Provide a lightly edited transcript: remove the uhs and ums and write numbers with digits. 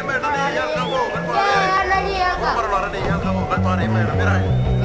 Mày nó đi em không ngủ, con bò đi. Con bò nó đi em không ngủ, con bò đi mày nó biết này.